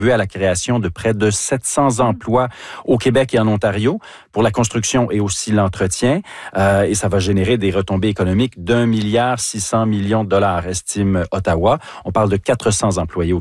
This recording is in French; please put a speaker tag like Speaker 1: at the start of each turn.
Speaker 1: à la création de près de 700 emplois au Québec et en Ontario pour la construction et aussi l'entretien. Et ça va générer des retombées économiques d'1,6 milliard, estime Ottawa. On parle de 400 employés au